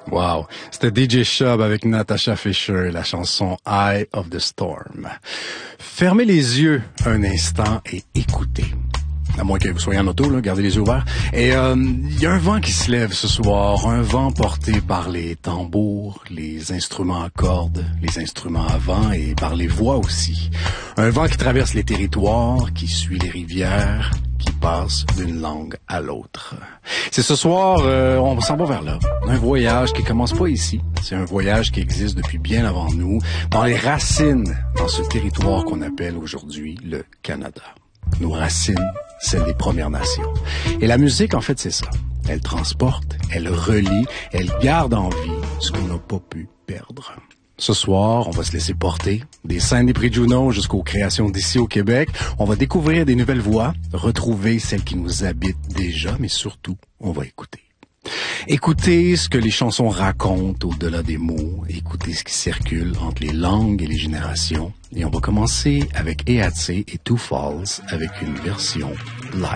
Wow. C'était DJ Shub avec Natasha Fisher, la chanson Eye of the Storm. Fermez les yeux un instant et écoutez. À moins que vous soyez en auto, là, gardez les yeux ouverts. Et il y a un vent qui se lève ce soir, un vent porté par les tambours, les instruments à cordes, les instruments à vent et par les voix aussi. Un vent qui traverse les territoires, qui suit les rivières, qui passe d'une langue à l'autre. C'est ce soir, on s'en va vers là. Un voyage qui commence pas ici. C'est un voyage qui existe depuis bien avant nous, dans les racines, dans ce territoire qu'on appelle aujourd'hui le Canada. Nos racines, celles des Premières Nations. Et la musique, en fait, c'est ça. Elle transporte, elle relie, elle garde en vie ce qu'on n'a pas pu perdre. Ce soir, on va se laisser porter, des scènes des prix Juno jusqu'aux créations d'ici au Québec. On va découvrir des nouvelles voix, retrouver celles qui nous habitent déjà, mais surtout, on va écouter. Écoutez ce que les chansons racontent au-delà des mots, écoutez ce qui circule entre les langues et les générations. Et on va commencer avec Eatsé et Two Falls avec une version